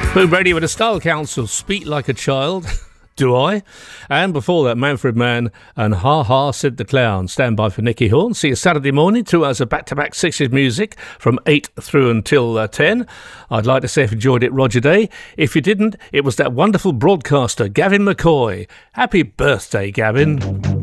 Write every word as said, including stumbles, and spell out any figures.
Boom Radio with the Style Council, Speak Like a Child. Do I? And before that, Manfred Mann and Ha Ha Said the Clown. Stand by for Nicky Horn. See you Saturday morning, two hours of back-to-back sixties music from eight through until uh, ten. I'd like to say if you enjoyed it, Roger Day. If you didn't, it was that wonderful broadcaster, Gavin McCoy. Happy birthday, Gavin.